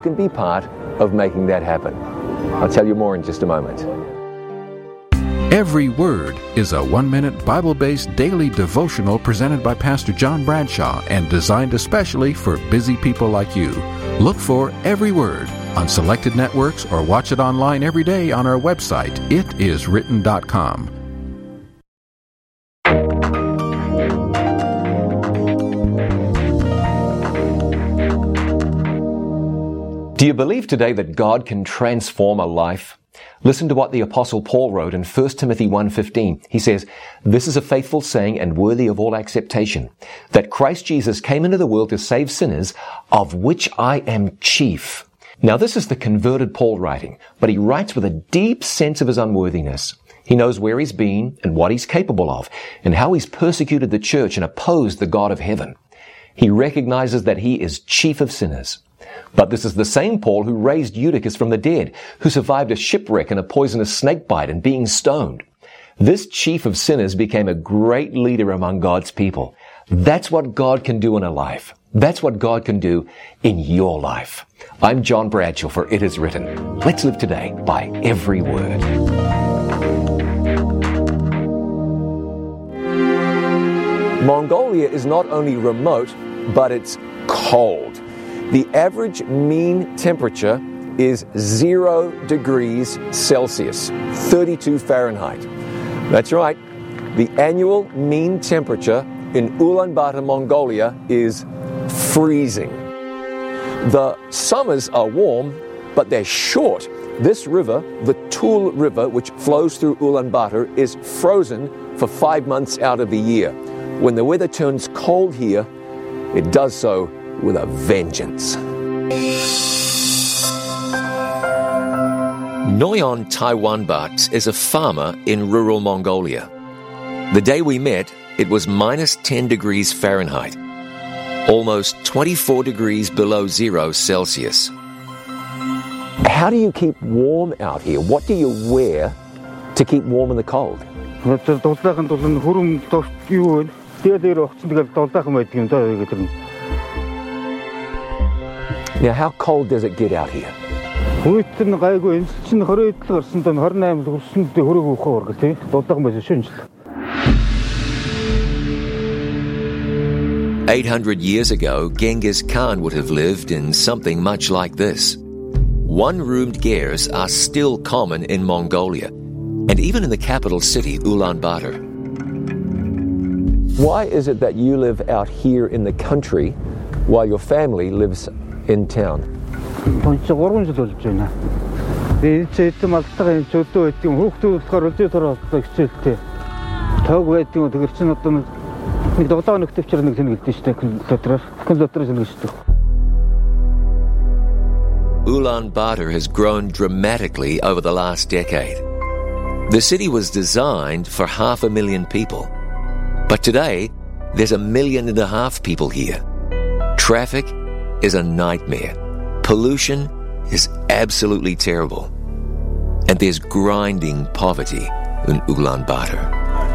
can be part of making that happen. I'll tell you more in just a moment. Every Word is a 1-minute Bible-based daily devotional presented by Pastor John Bradshaw and designed especially for busy people like you. Look for Every Word on selected networks or watch it online every day on our website, itiswritten.com. Do you believe today that God can transform a life? Listen to what the Apostle Paul wrote in 1 Timothy 1:15. He says, "This is a faithful saying and worthy of all acceptation, that Christ Jesus came into the world to save sinners, of which I am chief." Now this is the converted Paul writing, but he writes with a deep sense of his unworthiness. He knows where he's been and what he's capable of, and how he's persecuted the church and opposed the God of heaven. He recognizes that he is chief of sinners. But this is the same Paul who raised Eutychus from the dead, who survived a shipwreck and a poisonous snake bite and being stoned. This chief of sinners became a great leader among God's people. That's what God can do in a life. That's what God can do in your life. I'm John Bradshaw for It Is Written. Let's live today by every word. Mongolia is not only remote, but it's cold. The average mean temperature is 0 degrees Celsius, 32 Fahrenheit. That's right. The annual mean temperature in Ulaanbaatar, Mongolia is freezing. The summers are warm, but they're short. This river, the Toul River, which flows through Ulaanbaatar, is frozen for 5 months out of the year. When the weather turns cold here, it does so with a vengeance. Noyon Taiwanbat is a farmer in rural Mongolia. The day we met, it was minus 10 degrees Fahrenheit, almost 24 degrees below 0 Celsius. How do you keep warm out here? What do you wear to keep warm in the cold? Now, how cold does it get out here? 800 years ago, Genghis Khan would have lived in something much like this. One-roomed gers are still common in Mongolia, and even in the capital city, Ulaanbaatar. Why is it that you live out here in the country while your family lives in town? Ulaanbaatar has grown dramatically over the last decade. The city was designed for 500,000 people, but today there's 1.5 million people here. Traffic is a nightmare. Pollution is absolutely terrible. And there's grinding poverty in Ulaanbaatar.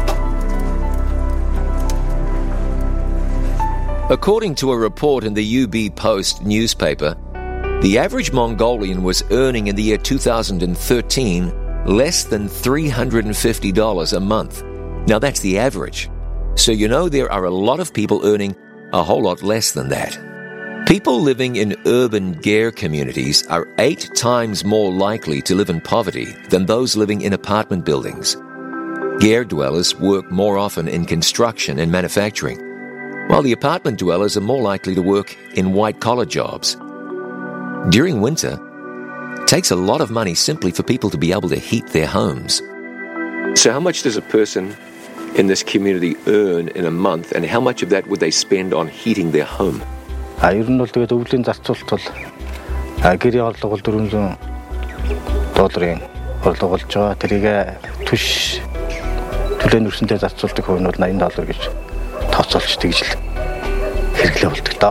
According to a report in the UB Post newspaper, the average Mongolian was earning in the year 2013 less than $350 a month. Now that's the average. So you know there are a lot of people earning a whole lot less than that. People living in urban ger communities are 8 times more likely to live in poverty than those living in apartment buildings. Ger dwellers work more often in construction and manufacturing, while the apartment dwellers are more likely to work in white-collar jobs. During winter, it takes a lot of money simply for people to be able to heat their homes. So how much does a person in this community earn in a month, and how much of that would they spend on heating their home? ер нь бол тэгээд өвлийн зарцуулалт бол гэрийн орлого бол $400 орлого болж байгаа. Тэрийг түш төлөөний өрсөндөө зарцуулдаг хувь нь бол $80 гэж тооцоолж тэгж л хэрэглээ болдог доо.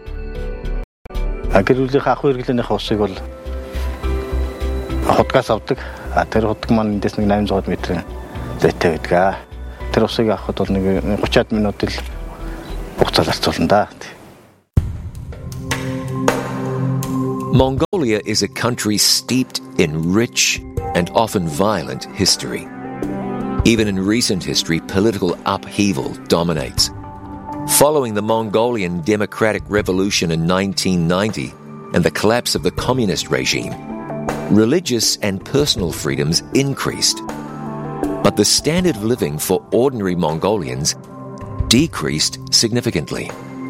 Гэр бүлийн ах хэрэглээнийхээ усыг бол хутгаас авдаг. Тэр хутг маань эндээс нэг 800 м зайтай байдаг. Тэр усыг авахд бол нэг 30 минут л хугацаа зарцуулна да. Mongolia is a country steeped in rich and often violent history. Even in recent history, political upheaval dominates. Following the Mongolian Democratic Revolution in 1990 and the collapse of the communist regime, religious and personal freedoms increased. But the standard of living for ordinary Mongolians decreased significantly.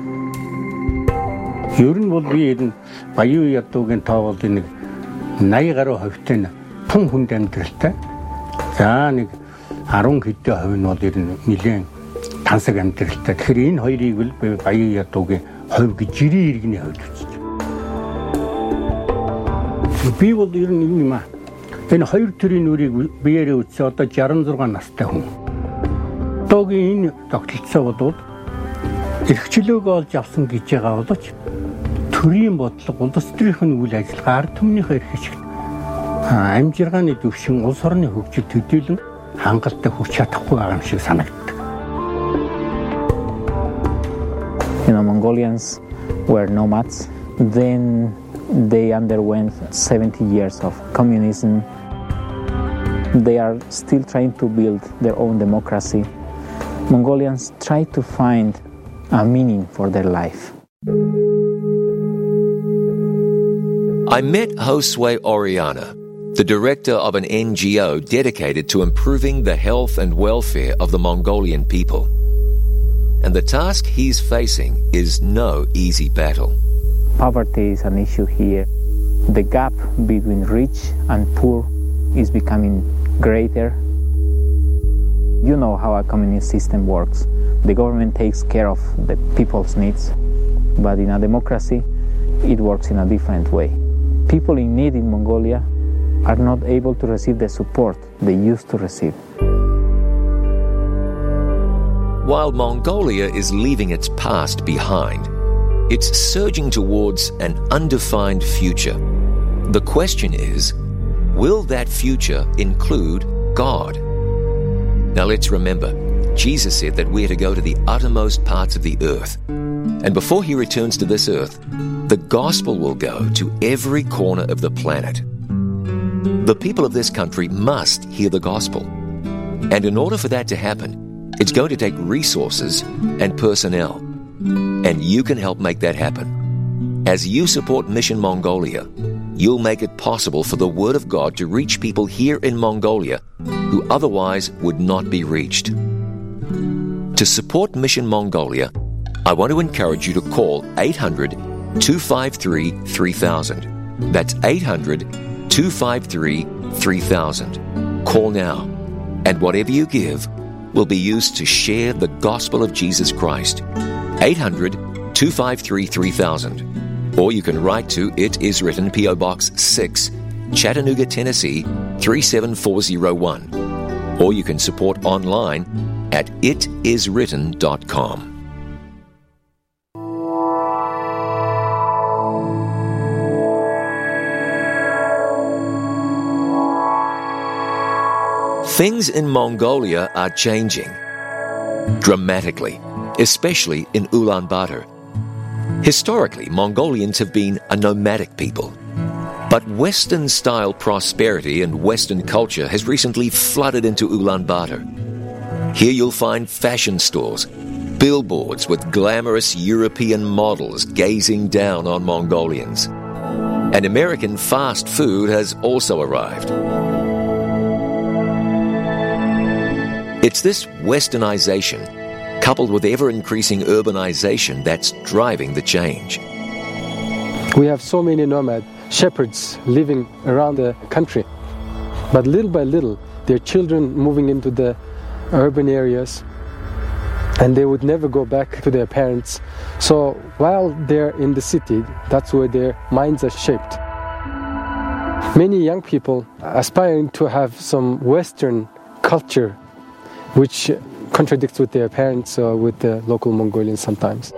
Ер нь бол би ер нь баян ядуугийн тоогод нэг 80 гаруй хувьтай тун хүнд амьдралтай. За нэг 10 хэдэн хувь нь бол ер нь нэлээд тансаг амьдралтай. Тэгэхээр энэ хоёрыг бол баян ядуугийн хувь гэж жирийн иргэний хувьд үзэж. Би бол ер нь юм аа. Энэ хоёр төрлийн нүрийг биеэрээ үзсэн одоо 66 настай хүн. Одоогийн энэ тогтолцоо бол эрхчлөөгөө олж авсан гэж байгаа боловч төрийн бодлого, улс төрийн үйл ажиллагаа, ард түмнийхээ эрх ашигт амжиргааны төвшин улс орны хөгжил төдийлөн хангалттай хүрч чадахгүй байгаа юм шиг санагддаг. Mongolians were nomads. Then they underwent 70 years of communism. They are still trying to build their own democracy. Mongolians try to find a meaning for their life. I met Josue Oriana, the director of an NGO dedicated to improving the health and welfare of the Mongolian people. And the task he's facing is no easy battle. Poverty is an issue here. The gap between rich and poor is becoming greater. You know how a communist system works. The government takes care of the people's needs, but in a democracy, it works in a different way. People in need in Mongolia are not able to receive the support they used to receive. While Mongolia is leaving its past behind, it's surging towards an undefined future. The question is, will that future include God? Now let's remember, Jesus said that we're to go to the uttermost parts of the earth. And before he returns to this earth, the gospel will go to every corner of the planet. The people of this country must hear the gospel. And in order for that to happen, it's going to take resources and personnel. And you can help make that happen. As you support Mission Mongolia, you'll make it possible for the Word of God to reach people here in Mongolia who otherwise would not be reached. To support Mission Mongolia, I want to encourage you to call 800-253-3000. That's 800-253-3000. Call now, and whatever you give will be used to share the gospel of Jesus Christ. 800-253-3000. Or you can write to It Is Written, P.O. Box 6, Chattanooga, Tennessee 37401. Or you can support online at itiswritten.com. Things in Mongolia are changing dramatically, especially in Ulaanbaatar. Historically, Mongolians have been a nomadic people. But Western-style prosperity and Western culture has recently flooded into Ulaanbaatar. Here you'll find fashion stores, billboards with glamorous European models gazing down on Mongolians. And American fast food has also arrived. It's this westernization, coupled with ever-increasing urbanization, that's driving the change. We have so many nomad shepherds living around the country. But little by little, their children moving into the urban areas, and they would never go back to their parents. So while they're in the city, that's where their minds are shaped. Many young people aspiring to have some Western culture, which contradicts with their parents or with the local Mongolians sometimes.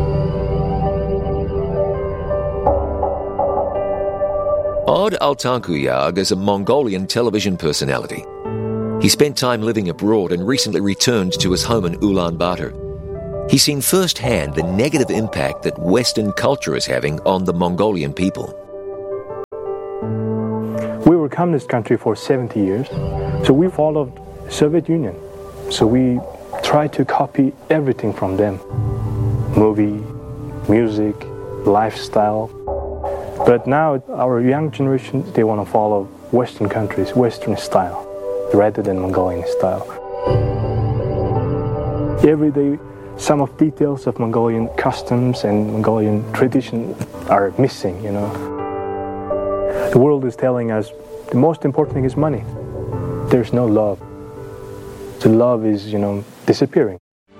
Odd Altankuyag is a Mongolian television personality. He spent time living abroad and recently returned to his home in Ulaanbaatar. He's seen firsthand the negative impact that Western culture is having on the Mongolian people. We were a communist country for 70 years, so we followed Soviet Union. So we tried to copy everything from them. Movie, music, lifestyle. But now our young generation, they want to follow Western countries, Western style, rather than Mongolian style. Every day, some of details of Mongolian customs and Mongolian tradition are missing, you know. The world is telling us the most important thing is money. There's no love. The love is, disappearing.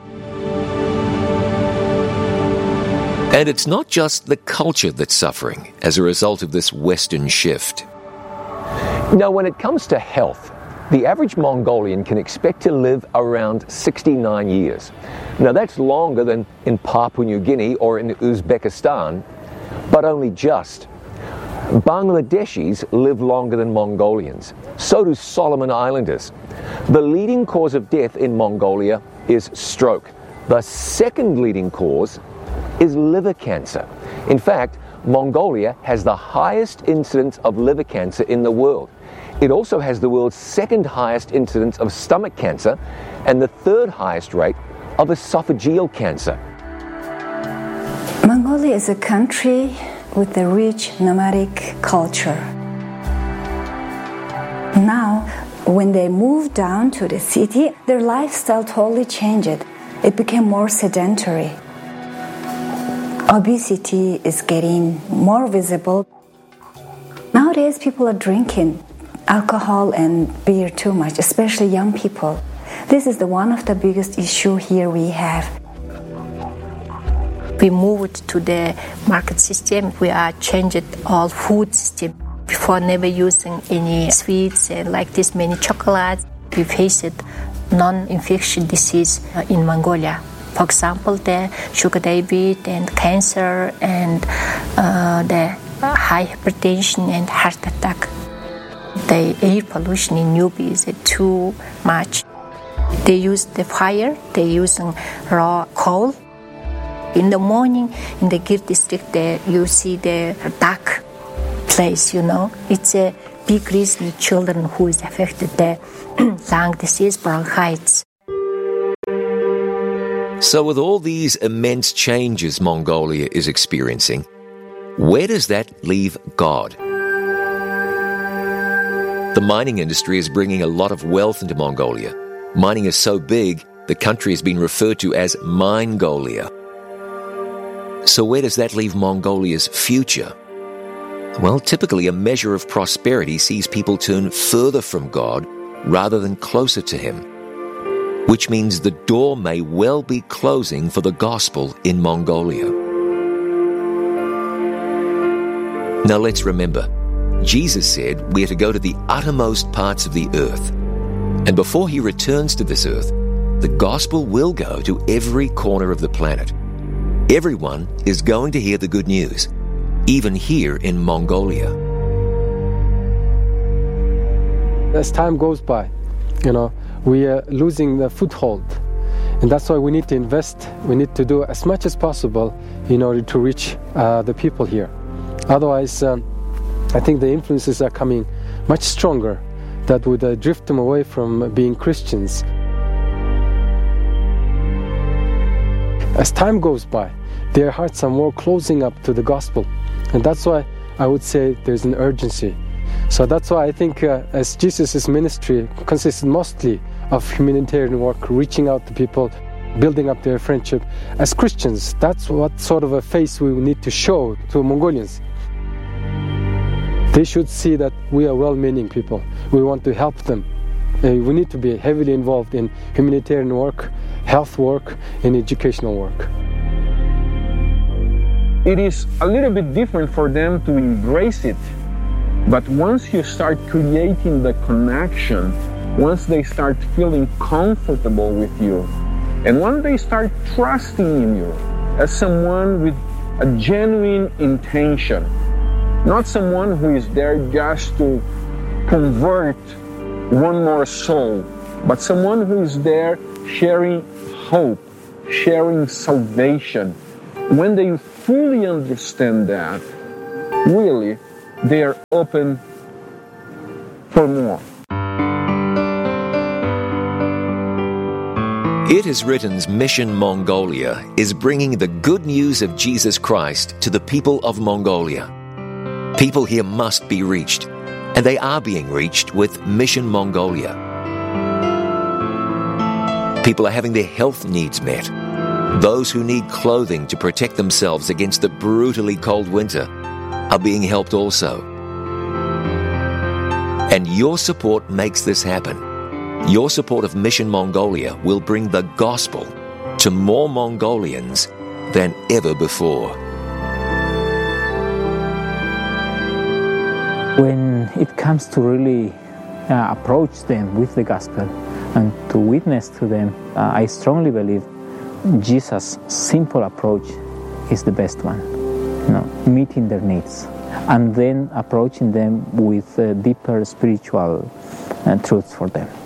And it's not just the culture that's suffering as a result of this Western shift. Now, when it comes to health, the average Mongolian can expect to live around 69 years. Now, that's longer than in Papua New Guinea or in Uzbekistan, but only just. Bangladeshis live longer than Mongolians. So do Solomon Islanders. The leading cause of death in Mongolia is stroke. The second leading cause is liver cancer. In fact, Mongolia has the highest incidence of liver cancer in the world. It also has the world's second highest incidence of stomach cancer and the third highest rate of esophageal cancer. Mongolia is a country with a rich nomadic culture. Now, when they moved down to the city, their lifestyle totally changed. It became more sedentary. Obesity is getting more visible. Nowadays, people are drinking alcohol and beer too much, especially young people. This is one of the biggest issue here we have. We moved to the market system. We are changed all food system. Before never using any sweets and like this many chocolates. We faced non-infectious disease in Mongolia. For example, the sugar diabetes and cancer and the high hypertension and heart attack. The air pollution in Newbie is too much. They use the fire, they using raw coal. In the morning, in the Gir district, you see the dark place, It's a big reason children who is affected the lung disease, bronchitis. So with all these immense changes Mongolia is experiencing, where does that leave God? The mining industry is bringing a lot of wealth into Mongolia. Mining is so big, the country has been referred to as Minegolia. So where does that leave Mongolia's future? Well, typically a measure of prosperity sees people turn further from God rather than closer to Him, which means the door may well be closing for the gospel in Mongolia. Now let's remember, Jesus said we are to go to the uttermost parts of the earth. And before He returns to this earth, the gospel will go to every corner of the planet. Everyone is going to hear the good news, even here in Mongolia. As time goes by, we are losing the foothold. And that's why we need to invest. We need to do as much as possible in order to reach the people here. Otherwise, I think the influences are coming much stronger that would drift them away from being Christians. As time goes by, their hearts are more closing up to the gospel. And that's why I would say there's an urgency. So that's why I think as Jesus' ministry consists mostly of humanitarian work, reaching out to people, building up their friendship. As Christians, that's what sort of a face we need to show to Mongolians. They should see that we are well-meaning people. We want to help them. We need to be heavily involved in humanitarian work, health work, and educational work. It is a little bit different for them to embrace it. But once you start creating the connection, once they start feeling comfortable with you, and once they start trusting in you as someone with a genuine intention, not someone who is there just to convert one more soul, but someone who is there sharing hope, sharing salvation. When they fully understand that, really, they are open for more. It Is Written's Mission Mongolia is bringing the good news of Jesus Christ to the people of Mongolia. People here must be reached, and they are being reached with Mission Mongolia. People are having their health needs met. Those who need clothing to protect themselves against the brutally cold winter are being helped also. And your support makes this happen. Your support of Mission Mongolia will bring the gospel to more Mongolians than ever before. When it comes to really approach them with the gospel and to witness to them, I strongly believe Jesus' simple approach is the best one. Meeting their needs and then approaching them with deeper spiritual truths for them.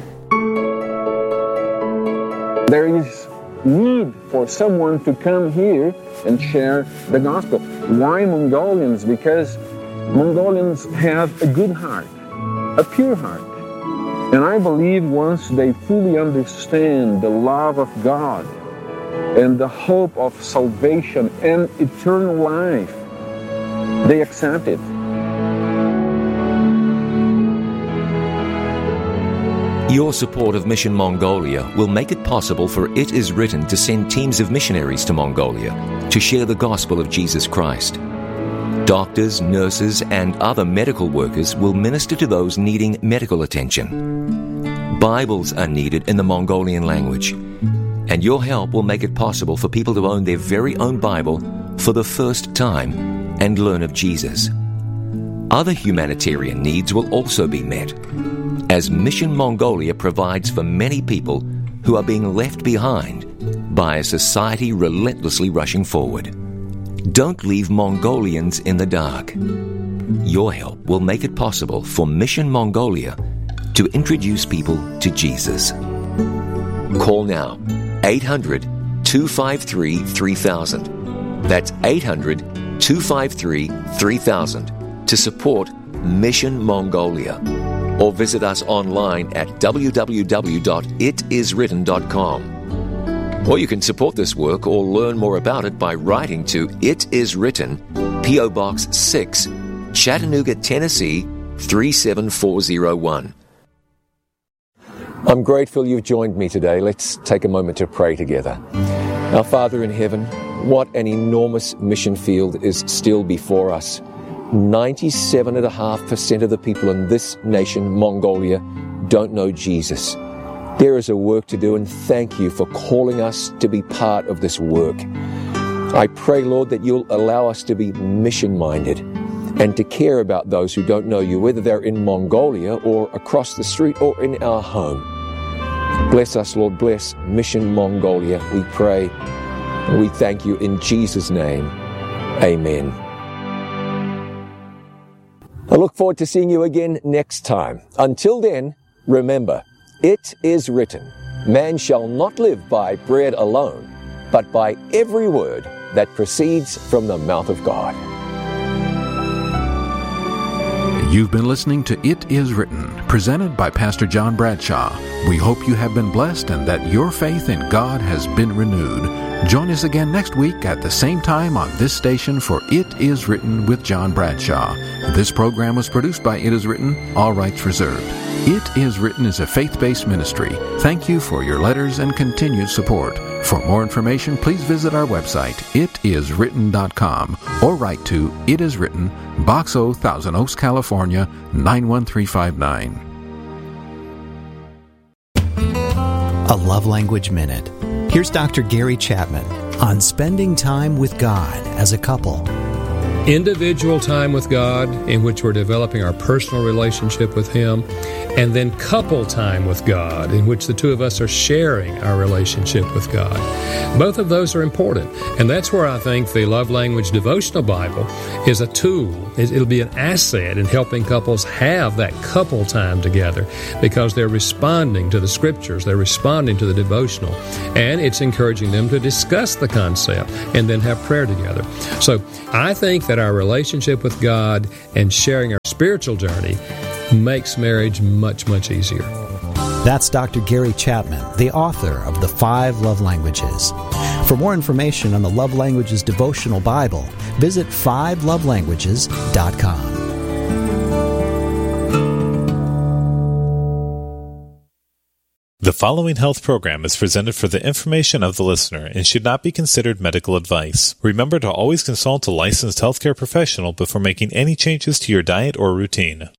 There is need for someone to come here and share the gospel. Why Mongolians? Because Mongolians have a good heart, a pure heart. And I believe once they fully understand the love of God and the hope of salvation and eternal life, they accept it. Your support of Mission Mongolia will make it possible for It Is Written to send teams of missionaries to Mongolia to share the gospel of Jesus Christ. Doctors, nurses, and other medical workers will minister to those needing medical attention. Bibles are needed in the Mongolian language, and your help will make it possible for people to own their very own Bible for the first time and learn of Jesus. Other humanitarian needs will also be met, as Mission Mongolia provides for many people who are being left behind by a society relentlessly rushing forward. Don't leave Mongolians in the dark. Your help will make it possible for Mission Mongolia to introduce people to Jesus. Call now, 800-253-3000. That's 800-253-3000 to support Mission Mongolia. Or visit us online at www.itiswritten.com. Or you can support this work or learn more about it by writing to It Is Written, P.O. Box 6, Chattanooga, Tennessee 37401. I'm grateful you've joined me today. Let's take a moment to pray together. Our Father in heaven, what an enormous mission field is still before us. 97.5% of the people in this nation, Mongolia, don't know Jesus. There is a work to do, and thank you for calling us to be part of this work. I pray, Lord, that you'll allow us to be mission-minded and to care about those who don't know you, whether they're in Mongolia or across the street or in our home. Bless us, Lord. Bless Mission Mongolia, we pray. And we thank you in Jesus' name. Amen. I look forward to seeing you again next time. Until then, remember, it is written, man shall not live by bread alone, but by every word that proceeds from the mouth of God. You've been listening to It Is Written, presented by Pastor John Bradshaw. We hope you have been blessed and that your faith in God has been renewed. Join us again next week at the same time on this station for It Is Written with John Bradshaw. This program was produced by It Is Written, all rights reserved. It Is Written is a faith-based ministry. Thank you for your letters and continued support. For more information, please visit our website, itiswritten.com, or write to It Is Written, Box O, Thousand Oaks, California, 91359. A Love Language Minute. Here's Dr. Gary Chapman on spending time with God as a couple. Individual time with God, in which we're developing our personal relationship with Him, and then couple time with God, in which the two of us are sharing our relationship with God. Both of those are important, and that's where I think the Love Language Devotional Bible is a tool. It'll be an asset in helping couples have that couple time together, because they're responding to the Scriptures, they're responding to the devotional, and it's encouraging them to discuss the concept and then have prayer together. So I think that our relationship with God and sharing our spiritual journey makes marriage much, much easier. That's Dr. Gary Chapman, the author of The 5 Love Languages. For more information on the Love Languages Devotional Bible, visit 5lovelanguages.com. The following health program is presented for the information of the listener and should not be considered medical advice. Remember to always consult a licensed healthcare professional before making any changes to your diet or routine.